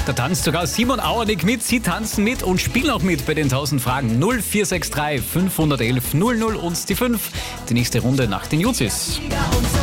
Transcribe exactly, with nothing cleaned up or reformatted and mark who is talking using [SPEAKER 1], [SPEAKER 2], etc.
[SPEAKER 1] Da tanzt sogar Simon Auernick mit. Sie tanzen mit und spielen auch mit bei den tausend Fragen. null vier sechs drei fünf eins eins null null und die fünf. Die nächste Runde nach den Jutsis.